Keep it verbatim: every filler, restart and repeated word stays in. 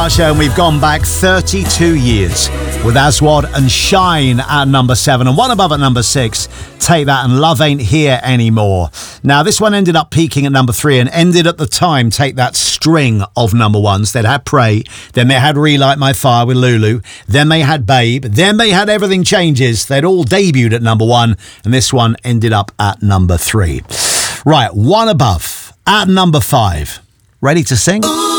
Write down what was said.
Show, and we've gone back thirty-two years with Aswad and Shine at number seven, and one above at number six, Take That and Love Ain't Here Anymore. Now, this one ended up peaking at number three and ended at the time Take That string of number ones. They'd had Pray, then they had Relight My Fire with Lulu, then they had Babe, then they had Everything Changes. They'd all debuted at number one, and this one ended up at number three. Right, one above at number five. Ready to sing?